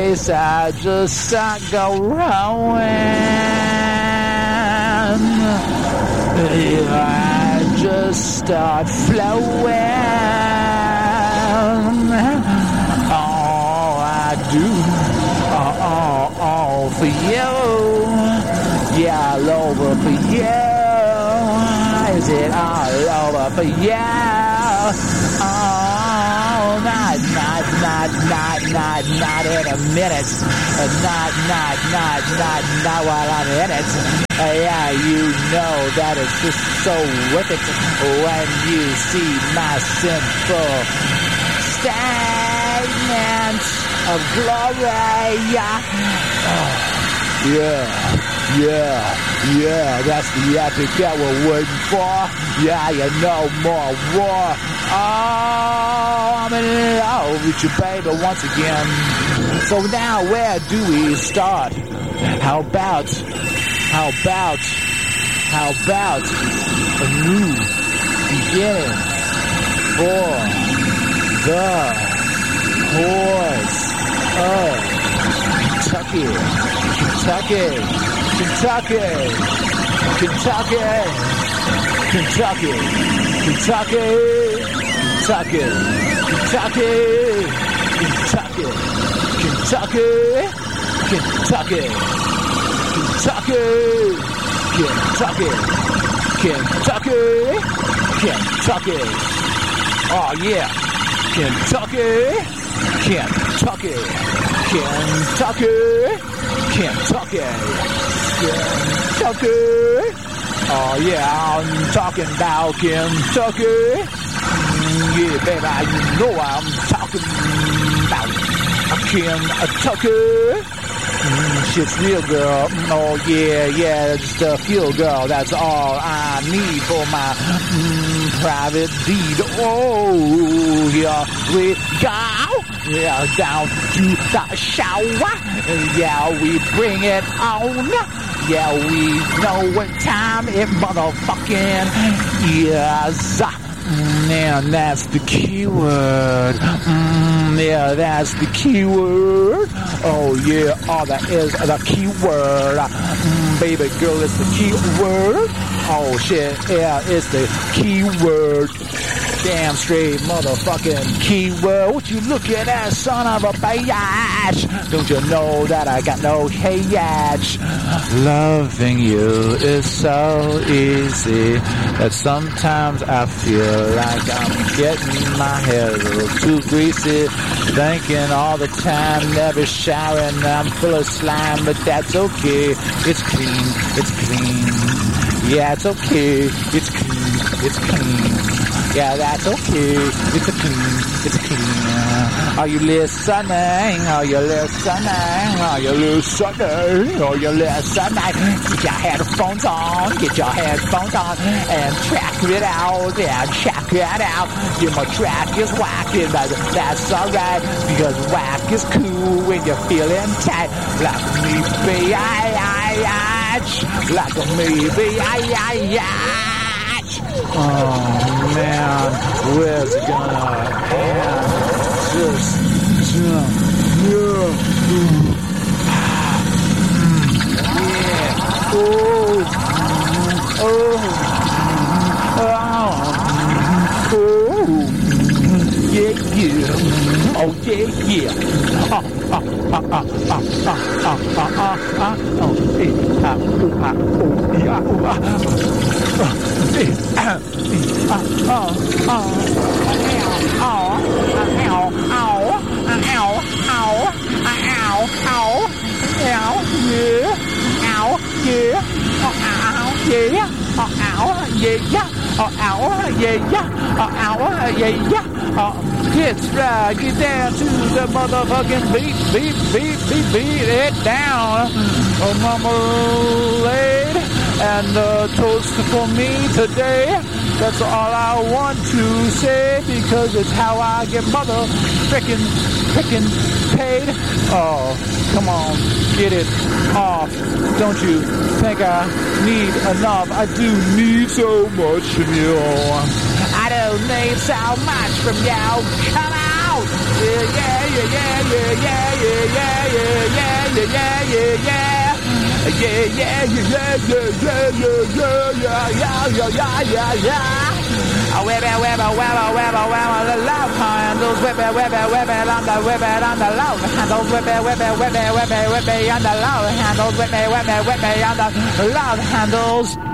I just start going. I just start flowing. All I do, all for you. Yeah, all over for you. Is it all over for you? Oh, not in a minute. Not while I'm in it. Yeah, you know that it's just so worth it when you see my sinful statement of glory. Yeah, that's the epic that we're waiting for. Yeah, you know, more war. Oh, I'm in love with you, baby, once again. So now, where do we start? How about a new beginning for the horse of Kentucky. Oh yeah, Kentucky. Oh yeah, I'm talking about Kentucky. Yeah, baby, you know I'm talking about Kentucky. Shit's real, girl. Oh yeah, just a feel, girl. That's all I need for my private deed. Oh, here we go. Yeah, down to the shower. Yeah, we bring it on. Yeah, we know what time it motherfucking is. And that's the key word. Yeah, that's the key word. Oh yeah, all that is the key word. Baby girl, it's the key word. Oh shit, yeah, it's the key word. Damn straight motherfucking keyword. What you looking at, son of a bitch? Don't you know that I got no hatch? Loving you is so easy that sometimes I feel like I'm getting my hair a little too greasy. Thinking all the time, never showering, I'm full of slime, but that's okay. It's clean. Yeah, it's okay. It's clean. Yeah, that's okay. It's clean. Are you listening? Get your headphones on. And check it out. Yeah, check it out. Yeah, my track is whacking, but that's alright. Because whack is cool when you're feeling tight. Like me, bitch. Oh man, where's it gonna end? It's right, get down to the motherfucking beat it down. Marmalade and toast for me today. That's all I want to say because it's how I get frickin' paid. Oh, come on, get it off. Don't you think I need enough? I do need so much from you. I don't need so much from you. Come on, out. Yeah, yeah, yeah, yeah, yeah, yeah, yeah, yeah, yeah, yeah, yeah, yeah, yeah. Yeah, yeah, yeah, yeah, yeah, yeah, yeah, yeah, yeah, yeah, yeah, yeah. Whip it, whip it, whip it, whip it, whip it, the love handles. Whip it, whip it, whip it on the love handles. Whip it, whip it, whip it, whip it, whip it on the love handles. Whip it, whip it, whip it on the love handles.